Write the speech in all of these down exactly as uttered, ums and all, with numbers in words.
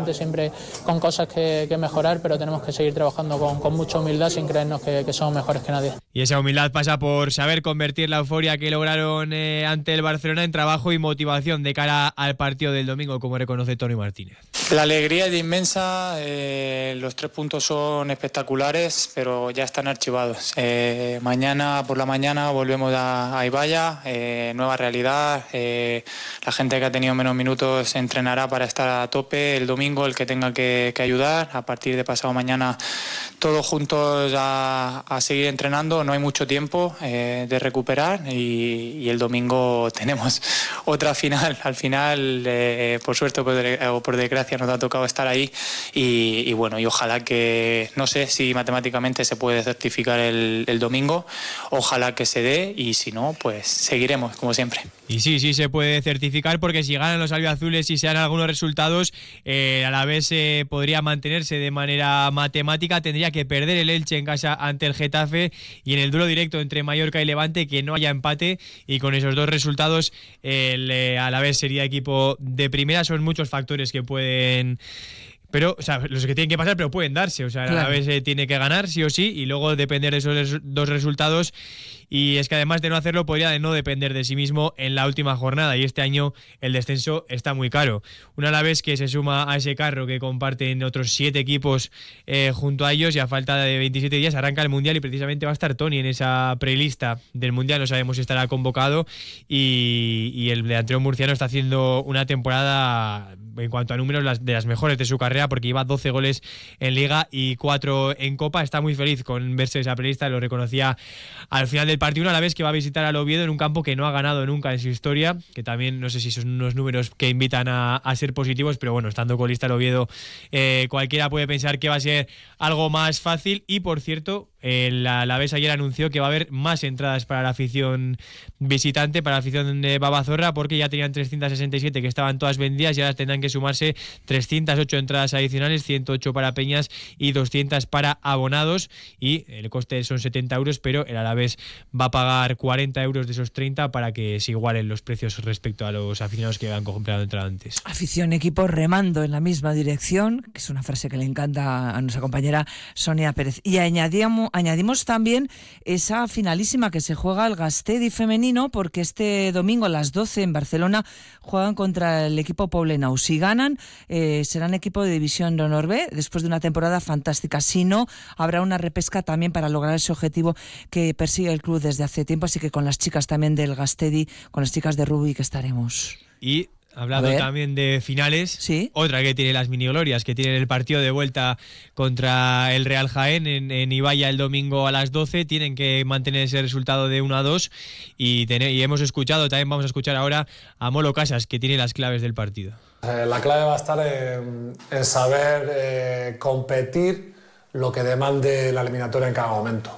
evidentemente siempre con cosas que, que mejorar, pero tenemos que seguir trabajando con, con mucha humildad sin creernos que, que somos mejores que nadie. Y esa humildad pasa por saber convertir la euforia que lograron eh, ante el Barcelona en trabajo y motivación de cara al partido del domingo, como reconoce Toni Martínez. La alegría es inmensa, eh, los tres puntos son espectaculares, pero ya están archivados. Eh, mañana por la mañana volvemos a, a Ibaya, eh, nueva realidad, eh, la gente que ha tenido menos minutos entrenará para estar a tope. El domingo el que tenga que, que ayudar, a partir de pasado mañana todos juntos a, a seguir entrenando, no hay mucho tiempo eh, de recuperar y, y el domingo tenemos otra final. Al final, eh, por suerte o por desgracia, nos ha tocado estar ahí y, y bueno, y ojalá que, no sé si matemáticamente se puede certificar el, el domingo, ojalá que se dé y si no, pues seguiremos como siempre. Y sí, sí se puede certificar porque si ganan los albiazules y se dan algunos resultados, eh, a la vez eh, podría mantenerse de manera matemática, tendría que perder el Elche en casa ante el Getafe y en el duelo directo entre Mallorca y Levante que no haya empate y con esos dos resultados el eh, a la vez sería equipo de primera. Son muchos factores que pueden... Pero, o sea, los que tienen que pasar, pero pueden darse. O sea, claro. A la vez eh, tiene que ganar, sí o sí, y luego depender de esos res- dos resultados. Y es que además de no hacerlo, podría de no depender de sí mismo en la última jornada. Y este año el descenso está muy caro. Una a la vez que se suma a ese carro que comparten otros siete equipos eh, junto a ellos, y a falta de veintisiete días arranca el Mundial y precisamente va a estar Toni en esa prelista del Mundial. No sabemos si estará convocado. Y, y el delantero murciano está haciendo una temporada, en cuanto a números, las, de las mejores de su carrera, porque lleva doce goles en Liga y cuatro en Copa. Está muy feliz con verse esa prelista, lo reconocía al final del partido, a la vez que va a visitar al Oviedo en un campo que no ha ganado nunca en su historia, que también no sé si son unos números que invitan a, a ser positivos, pero bueno, estando colista el Oviedo, eh, cualquiera puede pensar que va a ser algo más fácil. Y por cierto, el Alavés ayer anunció que va a haber más entradas para la afición visitante, para la afición de Babazorra, porque ya tenían trescientas sesenta y siete que estaban todas vendidas y ahora tendrán que sumarse trescientas ocho entradas adicionales, ciento ocho para peñas y doscientas para abonados, y el coste son setenta euros, pero el Alavés va a pagar cuarenta euros de esos treinta para que se igualen los precios respecto a los aficionados que han comprado entrada antes. Afición, equipo remando en la misma dirección, que es una frase que le encanta a nuestra compañera Sonia Pérez. Y añadíamos Añadimos también esa finalísima que se juega el Gastedi femenino, porque este domingo a las doce en Barcelona juegan contra el equipo poblenau. Si ganan, eh, serán equipo de División de Honor B, después de una temporada fantástica. Si no, habrá una repesca también para lograr ese objetivo que persigue el club desde hace tiempo, así que con las chicas también del Gastedi, con las chicas de rugby que estaremos. Y hablando también de finales, ¿sí? Otra que tiene las mini glorias, que tiene el partido de vuelta contra el Real Jaén en, en Ibaya el domingo a las doce. Tienen que mantener ese resultado de uno a dos y, tener, y hemos escuchado, también vamos a escuchar ahora a Molo Casas, que tiene las claves del partido. Eh, la clave va a estar en, en saber eh, competir lo que demande la eliminatoria en cada momento.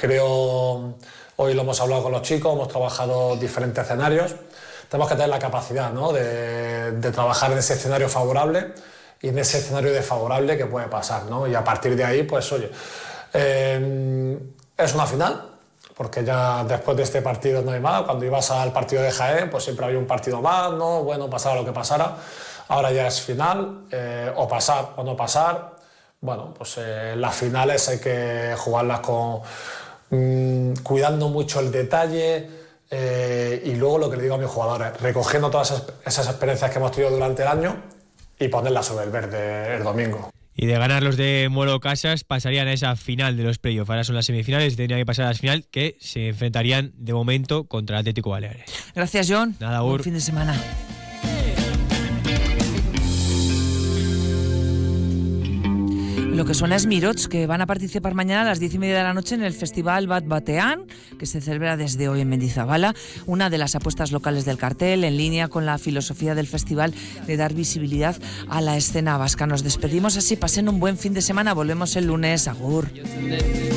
Creo, hoy lo hemos hablado con los chicos, hemos trabajado diferentes escenarios. Tenemos que tener la capacidad, ¿no?, de, de trabajar en ese escenario favorable y en ese escenario desfavorable que puede pasar, ¿no? Y a partir de ahí, pues oye, eh, es una final, porque ya después de este partido no hay más. Cuando ibas al partido de Jaén, pues siempre había un partido más, ¿no? Bueno, pasara lo que pasara. Ahora ya es final, eh, o pasar o no pasar. Bueno, pues eh, las finales hay que jugarlas con mmm, cuidando mucho el detalle. Eh, y luego lo que le digo a mis jugadores, recogiendo todas esas, esas experiencias que hemos tenido durante el año y ponerlas sobre el verde el domingo. Y de ganar los de Molo Casas pasarían a esa final de los playoffs. Ahora son las semifinales y tendrían que pasar a las final, que se enfrentarían de momento contra el Atlético Baleares. Gracias, John. Nada, buen fin de semana. Lo que suena es Mirots, que van a participar mañana a las diez y media de la noche en el Festival Bat Batean, que se celebra desde hoy en Mendizabala, una de las apuestas locales del cartel, en línea con la filosofía del festival de dar visibilidad a la escena vasca. Nos despedimos así, pasen un buen fin de semana, volvemos el lunes, agur.